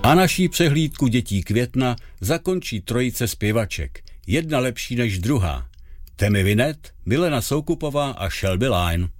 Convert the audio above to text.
A naší přehlídku dětí května zakončí trojice zpěvaček. Jedna lepší než druhá. Tammy Wynette, Milena Soukupová a Shelby Lynne.